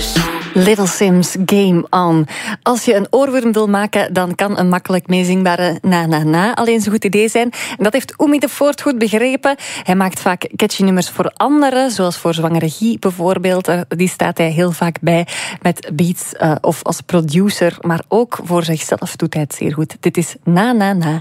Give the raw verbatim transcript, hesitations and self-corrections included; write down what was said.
Little Sims, Game On. Als je een oorworm wil maken, dan kan een makkelijk meezingbare na-na-na alleen zo'n goed idee zijn. En dat heeft Oemi de Voort goed begrepen. Hij maakt vaak catchy nummers voor anderen, zoals voor zwangere Guy bijvoorbeeld. Die staat hij heel vaak bij met beats uh, of als producer, maar ook voor zichzelf doet hij het zeer goed. Dit is Na-na-na.